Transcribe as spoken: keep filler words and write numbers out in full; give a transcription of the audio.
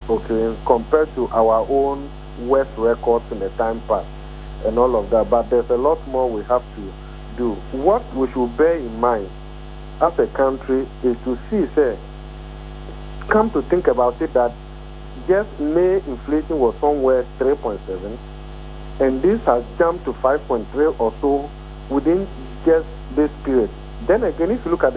okay, compared to our own worst records in the time past and all of that. But there's a lot more we have to do. What we should bear in mind as a country is to see, say, come to think about it, that just May inflation was somewhere three point seven, and this has jumped to five point three or so within just this period. Then again, if you look at the